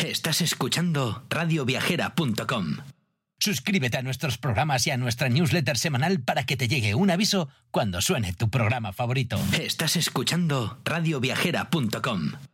Estás escuchando radioviajera.com. Suscríbete a nuestros programas y a nuestra newsletter semanal para que te llegue un aviso cuando suene tu programa favorito. Estás escuchando radioviajera.com.